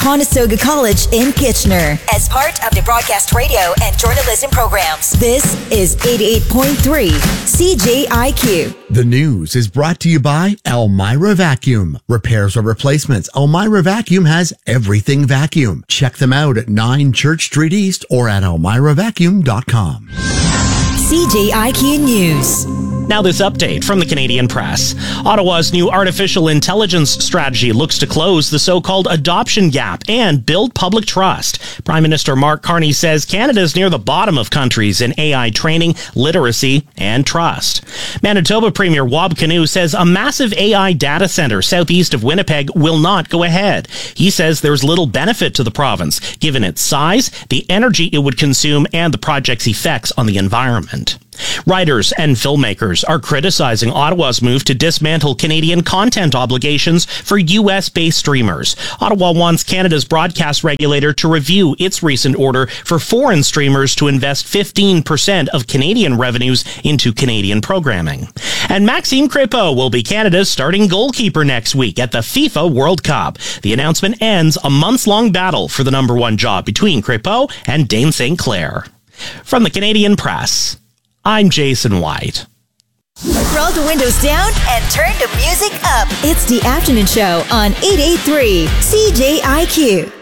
Conestoga College in Kitchener. As part of the broadcast radio and journalism programs, this is 88.3 CJIQ. The news is brought to you by Elmira Vacuum. Repairs or replacements, Elmira Vacuum has everything vacuum. Check them out at 9 Church Street East or at elmiravacuum.com. CJIQ News. Now this update from the Canadian Press. Ottawa's new artificial intelligence strategy looks to close the so-called adoption gap and build public trust. Prime Minister Mark Carney says Canada is near the bottom of countries in AI training, literacy, and trust. Manitoba Premier Wab Kinew says a massive AI data center southeast of Winnipeg will not go ahead. He says there's little benefit to the province, given its size, the energy it would consume, and the project's effects on the environment. Writers and filmmakers are criticizing Ottawa's move to dismantle Canadian content obligations for U.S.-based streamers. Ottawa wants Canada's broadcast regulator to review its recent order for foreign streamers to invest 15% of Canadian revenues into Canadian programming. And Maxime Crépeau will be Canada's starting goalkeeper next week at the FIFA World Cup. The announcement ends a months-long battle for the number one job between Crépeau and Dane St. Clair. From the Canadian Press, I'm Jason White. Roll the windows down and turn the music up. It's the afternoon show on 88.3 CJIQ.